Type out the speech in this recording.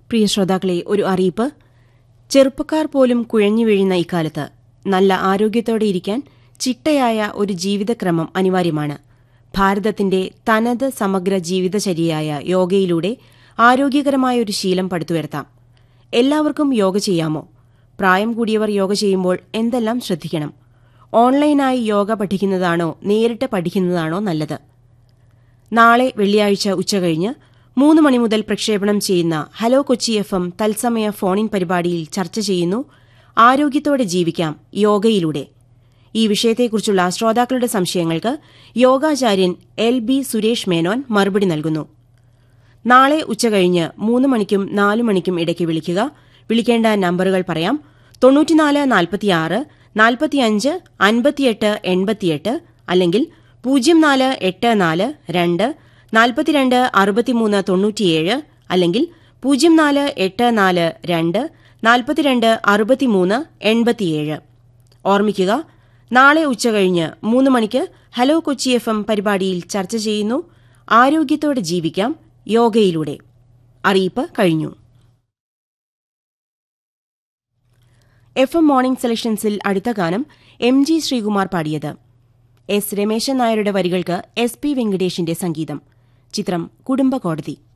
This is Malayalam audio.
പ്രിയ ശ്രോതാക്കളെ, ഒരു അറിയിപ്പ്. ചെറുപ്പക്കാർ പോലും കുഴഞ്ഞു വീഴുന്ന ഇക്കാലത്ത് നല്ല ആരോഗ്യത്തോടെ ഇരിക്കാൻ ചിട്ടയായ ഒരു ജീവിതക്രമം അനിവാര്യമാണ്. ഭാരതത്തിന്റെ തനത് സമഗ്ര ജീവിതചര്യയായ യോഗയിലൂടെ ആരോഗ്യകരമായ ഒരു ശീലം പടുത്തുയർത്താം. എല്ലാവർക്കും യോഗ ചെയ്യാമോ? പ്രായം കൂടിയവർ യോഗ ചെയ്യുമ്പോൾ എന്തെല്ലാം ശ്രദ്ധിക്കണം? ഓൺലൈനായി യോഗ പഠിക്കുന്നതാണോ നേരിട്ട് പഠിക്കുന്നതാണോ നല്ലത്? നാളെ വെള്ളിയാഴ്ച ഉച്ചകഴിഞ്ഞ് 3 മണി മുതൽ പ്രക്ഷേപണം ചെയ്യുന്ന ഹലോ കൊച്ചി FM തത്സമയ ഫോണിൻ പരിപാടിയിൽ ചർച്ച ചെയ്യുന്നു ആരോഗ്യത്തോടെ ജീവിക്കാം യോഗയിലൂടെ. ഈ വിഷയത്തെക്കുറിച്ചുള്ള ശ്രോതാക്കളുടെ സംശയങ്ങൾക്ക് യോഗാചാര്യൻ LB സുരേഷ് മേനോൻ മറുപടി നൽകുന്നു. നാളെ ഉച്ചകഴിഞ്ഞ് 3 മണിക്കും 4 മണിക്കും ഇടയ്ക്ക് വിളിക്കുക. വിളിക്കേണ്ട നമ്പറുകൾ പറയാം: 94 46 45 58 88 അല്ലെങ്കിൽ 0484 2 42 63 97 അല്ലെങ്കിൽ 0484 2 42 63 87. ഓർമ്മിക്കുക, നാളെ ഉച്ചകഴിഞ്ഞ് 3 മണിക്ക് ഹലോ കൊച്ചി FM പരിപാടിയിൽ ചർച്ച ചെയ്യുന്നു ആരോഗ്യത്തോടെ ജീവിക്കാം യോഗയിലൂടെ. അറിയിപ്പ് കഴിഞ്ഞു. FM മോർണിംഗ് സെലക്ഷൻസിൽ അടുത്ത ഗാനം MG ശ്രീകുമാർ പാടിയത്. S രമേശൻ നായരുടെ വരികൾക്ക് SP വെങ്കടേഷിന്റെ സംഗീതം. ചിത്രം കുടുംബകോടതി.